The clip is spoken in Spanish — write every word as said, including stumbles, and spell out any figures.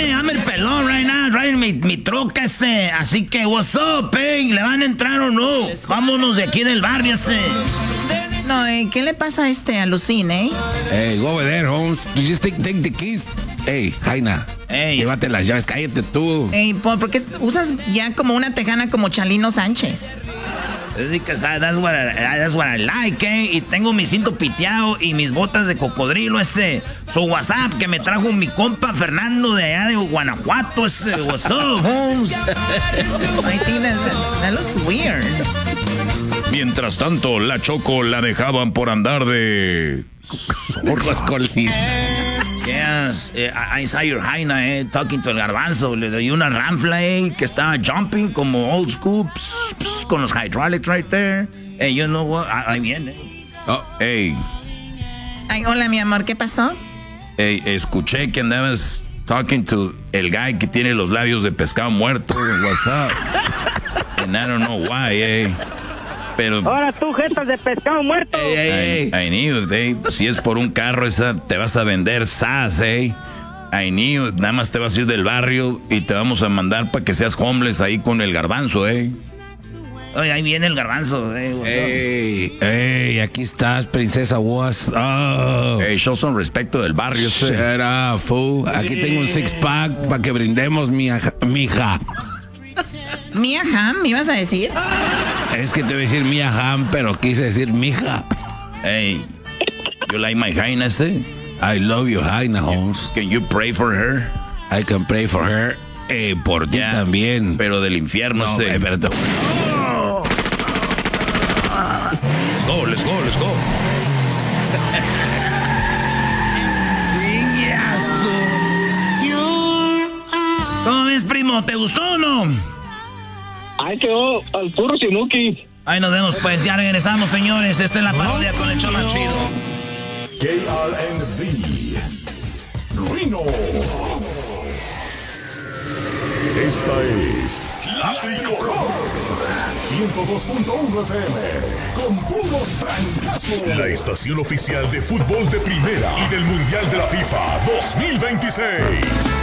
ese, I'm el pelón right now, riding mi, mi troca ese. Así que, what's up, eh? ¿Le van a entrar o no? Vámonos de aquí del barrio ese. No, eh, ¿qué le pasa a este alucine, eh? Hey, go over there, Holmes. You just take, take the keys. Hey, Jaina, hey, llévate las llaves, cállate tú. Ey, ¿por qué usas ya como una tejana como Chalino Sánchez? Because that's what I, that's what I like, eh. Y tengo mi cinto piteado y mis botas de cocodrilo ese. Su WhatsApp que me trajo mi compa Fernando de allá de Guanajuato ese. What's up, Holmes? I think that, that looks weird. Mientras tanto, la Choco la dejaban por andar de... Zorros colín. Yes, eh, I saw your Jaina, eh, talking to el garbanzo. Le doy una ranfla, eh, que estaba jumping como old school, pss, pss, con los hydraulics right there. Hey, you know what? Ahí viene. Oh, hey. Ay, hola, mi amor, ¿qué pasó? Hey, escuché que andabas talking to el guy que tiene los labios de pescado muerto. What's up? And I don't know why, eh. Pero... Ahora tú, jetas de pescado muerto. Hey, hey, hey. I, I knew, eh. Si es por un carro, esa te vas a vender sas, eh. I knew, nada más te vas a ir del barrio y te vamos a mandar para que seas homeless ahí con el garbanzo, eh. Oye, ahí viene el garbanzo, eh. Hey, hey, aquí estás, princesa Was. Oh. Hey, show some respeto del barrio, Shut eh. up, fool. Aquí tengo un six pack para que brindemos, mi hija. Mia Hamm, ¿me ibas a decir? Es que te voy a decir Mia Hamm, pero quise decir mija. Hey, you like my Jaina, eh? I love you, Jaina, Holmes. Can you pray for her? I can pray for her. Eh, por ti yeah, también. Pero del infierno, no, sí. Eh, pero te... oh. Let's go, let's go, let's go. ¿Cómo ves, primo? ¿Te gustó o no? Ahí quedó al puro Sinuki. Ahí nos vemos, pues. Ya regresamos, señores. Esta es la parodia con el show más chido. K R N V Reno. Esta es La Tricolor ciento dos punto uno F M con puros francazos. La estación oficial de fútbol de primera y del Mundial de la FIFA dos mil veintiséis.